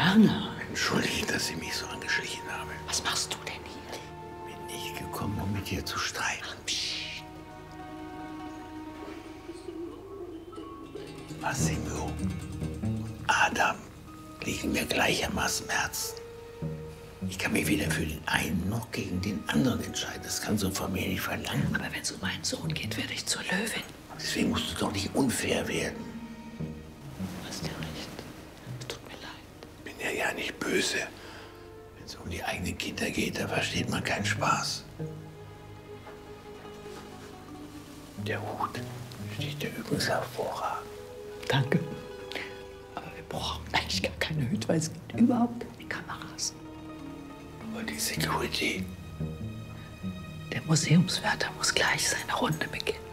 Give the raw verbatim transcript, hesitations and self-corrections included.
Werner. Entschuldige, dass ich mich so angeschlichen habe. Was machst du denn hier? Bin nicht gekommen, um mit dir zu streiten. Psst. Massimo und Adam liegen mir gleichermaßen am Herzen. Ich kann mich weder für den einen noch gegen den anderen entscheiden. Das kann so von mir nicht verlangen. Aber wenn es um meinen Sohn geht, werde ich zur Löwin. Deswegen musst du doch nicht unfair werden. Du hast ja recht. Es tut mir leid. Ich bin ja ja nicht böse. Wenn es um die eigenen Kinder geht, da versteht man keinen Spaß. Der Hut steht dir übrigens hervorragend. Danke. Aber wir brauchen eigentlich gar keine Hüte, weil es gibt überhaupt keine Kameras. Aber die Security. Der Museumswärter muss gleich seine Runde beginnen.